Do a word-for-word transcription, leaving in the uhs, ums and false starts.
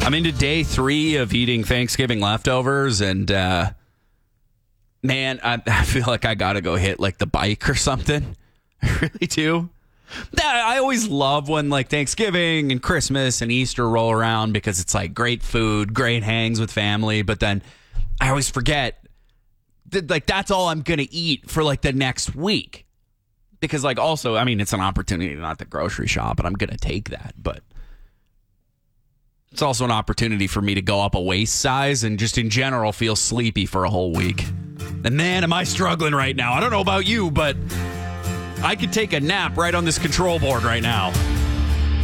I'm into day three of eating Thanksgiving leftovers, and uh, man, I, I feel like I gotta go hit like the bike or something. I really do. I always love when like Thanksgiving and Christmas and Easter roll around because it's like great food, great hangs with family. But then I always forget that like that's all I'm gonna eat for like the next week. Because like also, I mean, it's an opportunity not to grocery shop, and I'm gonna take that. But it's also an opportunity for me to go up a waist size and just in general feel sleepy for a whole week. And man, am I struggling right now. I don't know about you, but I could take a nap right on this control board right now.